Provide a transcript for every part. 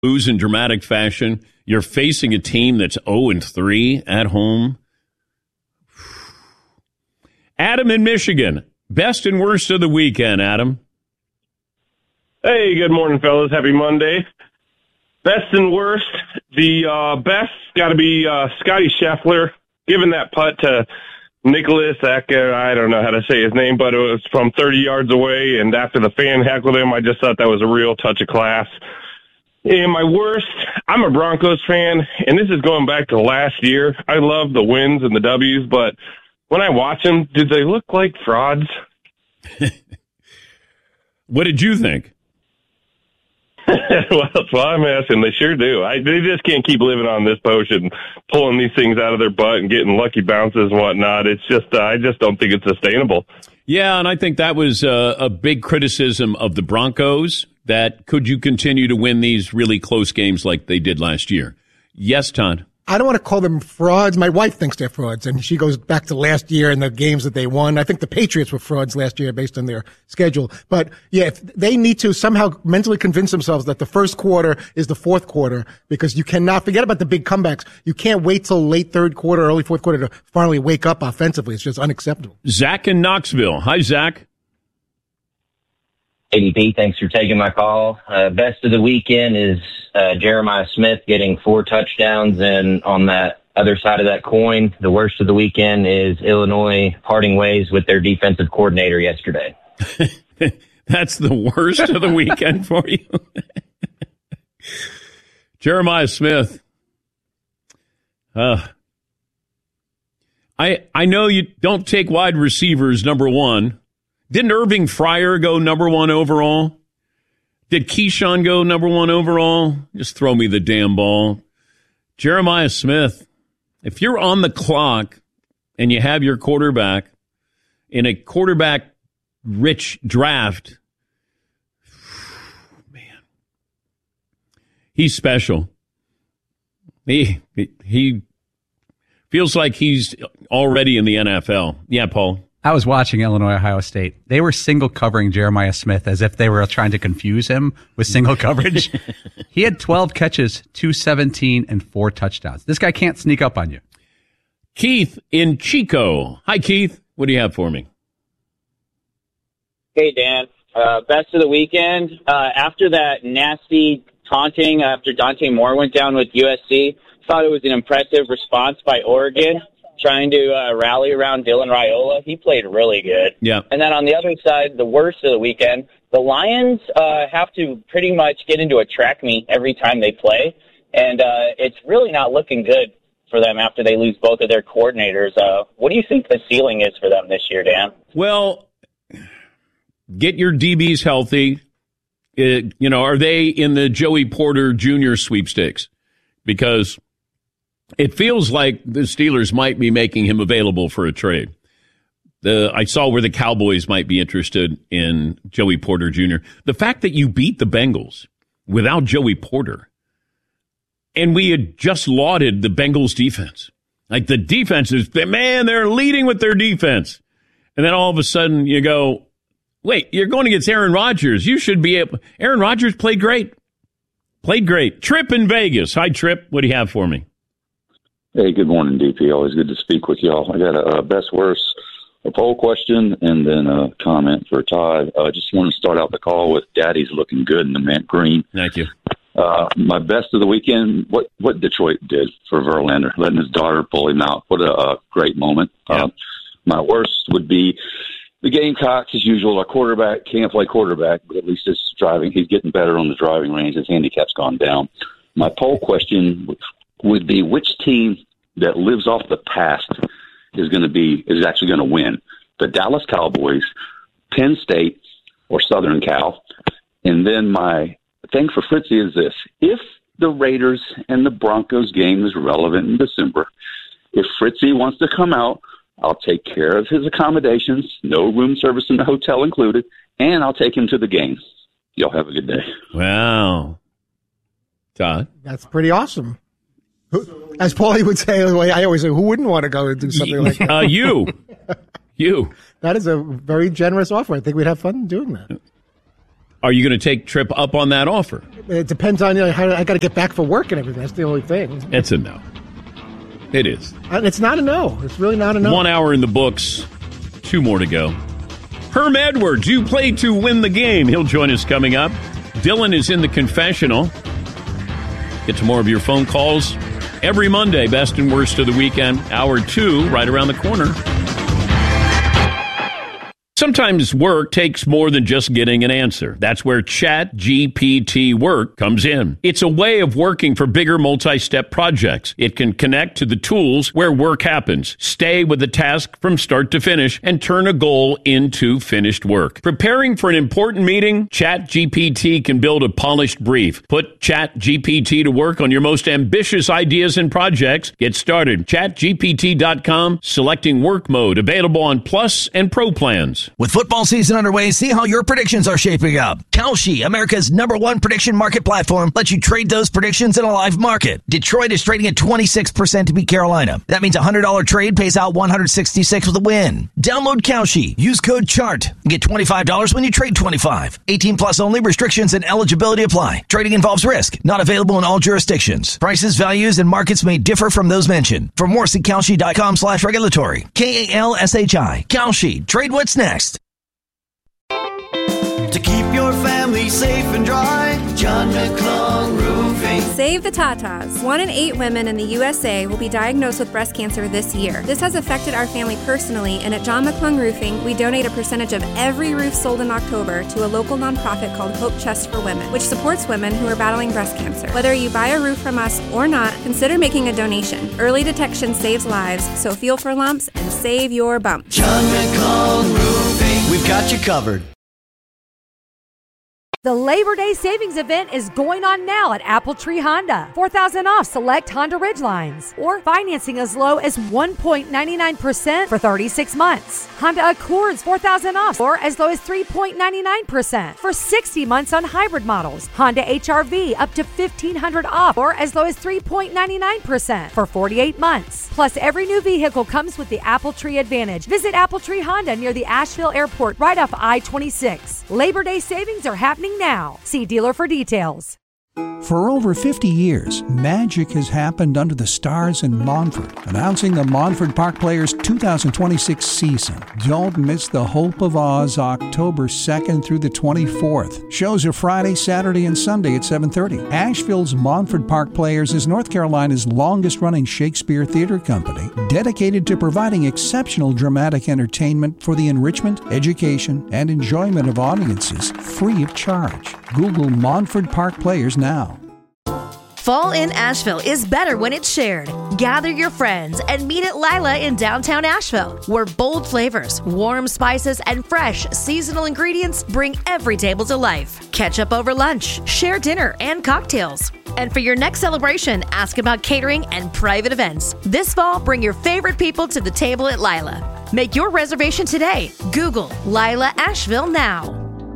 lose in dramatic fashion. You're facing a team that's 0-3 at home. Adam in Michigan, best and worst of the weekend, Adam. Hey, good morning, fellas. Happy Monday. Best and worst. The best got to be Scotty Scheffler giving that putt to Nicholas Acker. I don't know how to say his name, but it was from 30 yards away. And after the fan heckled him, I just thought that was a real touch of class. And my worst, I'm a Broncos fan, and this is going back to last year. I love the wins and the W's, but when I watch them, do they look like frauds? What did you think? Well, that's why I'm asking. They sure do. They just can't keep living on this potion, pulling these things out of their butt and getting lucky bounces and whatnot. It's just, I just don't think it's sustainable. Yeah, and I think that was a big criticism of the Broncos, that could you continue to win these really close games like they did last year? Yes, Todd. I don't want to call them frauds. My wife thinks they're frauds, and she goes back to last year and the games that they won. I think the Patriots were frauds last year based on their schedule. But yeah, if they need to somehow mentally convince themselves that the first quarter is the fourth quarter, because you cannot forget about the big comebacks. You can't wait till late third quarter, early fourth quarter to finally wake up offensively. It's just unacceptable. Zach in Knoxville. Hi, Zach. ADP, thanks for taking my call. Best of the weekend is Jeremiah Smith getting 4 touchdowns, and on that other side of that coin, the worst of the weekend is Illinois parting ways with their defensive coordinator yesterday. That's the worst of the weekend for you? Jeremiah Smith. I know you don't take wide receivers number one. Didn't Irving Fryer go number 1 overall? Did Keyshawn go number 1 overall? Just throw me the damn ball. Jeremiah Smith, if you're on the clock and you have your quarterback in a quarterback-rich draft, man, he's special. He feels like he's already in the NFL. Yeah, Paul. I was watching Illinois, Ohio State. They were single covering Jeremiah Smith as if they were trying to confuse him with single coverage. He had 12 catches, 217, and 4 touchdowns. This guy can't sneak up on you. Keith in Chico. Hi, Keith. What do you have for me? Hey, Dan. Best of the weekend. After that nasty taunting after Dante Moore went down with USC, thought it was an impressive response by Oregon, trying to rally around Dylan Raiola. He played really good. Yeah. And then on the other side, the worst of the weekend, the Lions have to pretty much get into a track meet every time they play, and it's really not looking good for them after they lose both of their coordinators. What do you think the ceiling is for them this year, Dan? Well, get your DBs healthy. Are they in the Joey Porter Jr. sweepstakes? Because it feels like the Steelers might be making him available for a trade. I saw where the Cowboys might be interested in Joey Porter Jr. The fact that you beat the Bengals without Joey Porter, and we had just lauded the Bengals defense. Like, the defense is, man, they're leading with their defense. And then all of a sudden you go, wait, you're going against Aaron Rodgers. You should be able. Aaron Rodgers played great. Played great. Trip in Vegas. Hi, Trip. What do you have for me? Hey, good morning, DP. Always good to speak with y'all. I got a best, worst, a poll question, and then a comment for Todd. I just want to start out the call with Daddy's looking good in the mint green. Thank you. My best of the weekend, what Detroit did for Verlander, letting his daughter pull him out. What a great moment. Yeah. My worst would be the Gamecocks, as usual. Our quarterback can't play quarterback, but at least his driving, he's getting better on the driving range. His handicap's gone down. My poll question would be, which team that lives off the past is actually going to win? The Dallas Cowboys, Penn State, or Southern Cal? And then my thing for Fritzy is this: if the Raiders and the Broncos game is relevant in December, if Fritzy wants to come out, I'll take care of his accommodations, no room service in the hotel included, and I'll take him to the game. Y'all have a good day. Wow. Todd? That's pretty awesome. As Paulie would say, I always say, who wouldn't want to go and do something like that? You. That is a very generous offer. I think we'd have fun doing that. Are you going to take Tripp up on that offer? It depends on how I got to get back for work and everything. That's the only thing. It's a no. It is. It's not a no. It's really not a no. 1 hour in the books. 2 more to go. Herm Edwards, you play to win the game. He'll join us coming up. Dylan is in the confessional. Get to more of your phone calls every Monday. Best and worst of the weekend. Hour 2, right around the corner. Sometimes work takes more than just getting an answer. That's where ChatGPT Work comes in. It's a way of working for bigger multi-step projects. It can connect to the tools where work happens, stay with the task from start to finish, and turn a goal into finished work. Preparing for an important meeting? ChatGPT can build a polished brief. Put ChatGPT to work on your most ambitious ideas and projects. Get started. ChatGPT.com, selecting work mode, available on Plus and Pro plans. With football season underway, see how your predictions are shaping up. Kalshi, America's #1 prediction market platform, lets you trade those predictions in a live market. Detroit is trading at 26% to beat Carolina. That means a $100 trade pays out $166 with a win. Download Kalshi. Use code CHART. Get $25 when you trade $25. 18 plus only. Restrictions and eligibility apply. Trading involves risk. Not available in all jurisdictions. Prices, values, and markets may differ from those mentioned. For more, see Kalshi.com/regulatory. KALSHI. Kalshi. Trade what's next. To keep your family safe and dry, John McClung Roofing. Save the Tatas. 1 in 8 women in the USA will be diagnosed with breast cancer this year. This has affected our family personally, and at John McClung Roofing, we donate a percentage of every roof sold in October to a local nonprofit called Hope Chest for Women, which supports women who are battling breast cancer. Whether you buy a roof from us or not, consider making a donation. Early detection saves lives, so feel for lumps and save your bump. John McClung Roofing. We've got you covered. The Labor Day Savings Event is going on now at Apple Tree Honda. $4,000 off select Honda Ridgelines, or financing as low as 1.99% for 36 months. Honda Accords $4,000 off, or as low as 3.99% for 60 months on hybrid models. Honda HR-V up to $1,500 off, or as low as 3.99% for 48 months. Plus, every new vehicle comes with the Apple Tree Advantage. Visit Apple Tree Honda near the Asheville Airport, right off I-26. Labor Day savings are happening now. See dealer for details. For over 50 years, magic has happened under the stars in Montford. Announcing the Montford Park Players 2026 season. Don't miss the Hope of Oz October 2nd through the 24th. Shows are Friday, Saturday, and Sunday at 7:30. Asheville's Montford Park Players is North Carolina's longest-running Shakespeare theater company, dedicated to providing exceptional dramatic entertainment for the enrichment, education, and enjoyment of audiences, free of charge. Google Montford Park Players now. Fall in Asheville is better when it's shared. Gather your friends and meet at Lila in downtown Asheville, where bold flavors, warm spices, and fresh seasonal ingredients bring every table to life. Catch up over lunch, share dinner and cocktails. And for your next celebration, ask about catering and private events. This fall, bring your favorite people to the table at Lila. Make your reservation today. Google Lila Asheville now.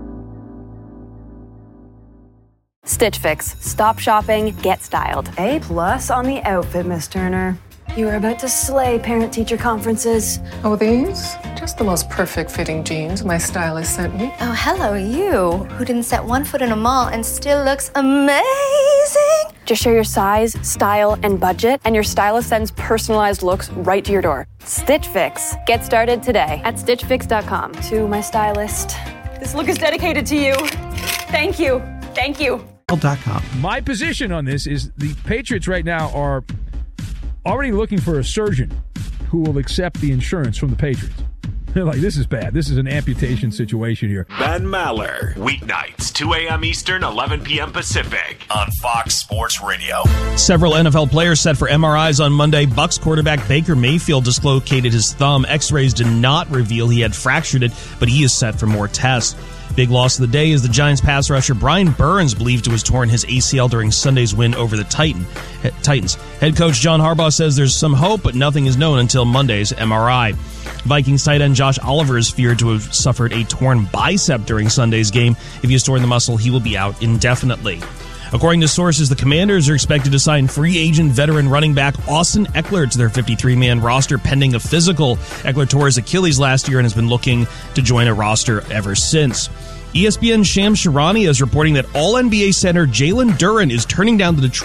Stitch Fix. Stop shopping, get styled. A+ on the outfit, Miss Turner. You were about to slay parent-teacher conferences. Oh, these? Just the most perfect fitting jeans my stylist sent me. Oh, hello, you, who didn't set one foot in a mall and still looks amazing. Just share your size, style, and budget, and your stylist sends personalized looks right to your door. Stitch Fix. Get started today at StitchFix.com. To my stylist, this look is dedicated to you. Thank you. Thank you. My position on this is the Patriots right now are already looking for a surgeon who will accept the insurance from the Patriots. They're like, this is bad. This is an amputation situation here. Ben Maller, weeknights, 2 a.m. Eastern, 11 p.m. Pacific, on Fox Sports Radio. Several NFL players set for MRIs on Monday. Bucs quarterback Baker Mayfield dislocated his thumb. X-rays did not reveal he had fractured it, but he is set for more tests. Big loss of the day is the Giants pass rusher Brian Burns, believed to have torn his ACL during Sunday's win over the Titans. Head coach John Harbaugh says there's some hope, but nothing is known until Monday's MRI. Vikings tight end Josh Oliver is feared to have suffered a torn bicep during Sunday's game. If he has torn the muscle, he will be out indefinitely. According to sources, the Commanders are expected to sign free agent veteran running back Austin Eckler to their 53-man roster pending a physical. Eckler tore his Achilles last year and has been looking to join a roster ever since. ESPN's Shams Charania is reporting that All-NBA center Jalen Duren is turning down the Detroit